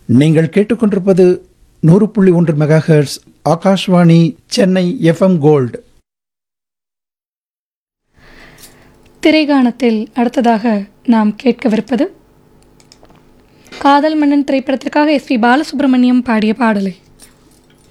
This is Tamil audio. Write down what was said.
நீங்கள் கேட்டுக்கொண்டிருப்பது 100.1 megahertz Akashvani Chennai FM gold. திரைகாணத்தில் அடுத்ததாக நாம் கேட்கவிருப்பது காதல் மன்னன் திரைப்படத்திற்காக எஸ்பி பாலசுப்ரமணியம் பாடிய பாடலை.